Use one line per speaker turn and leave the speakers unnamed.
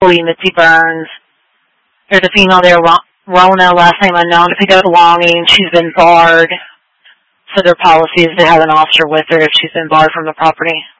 Mitzi Burns. There's a female there, Rona, last name unknown, to pick up belongings. She's been barred. So their policy is to have an officer with her if she's been barred from the property.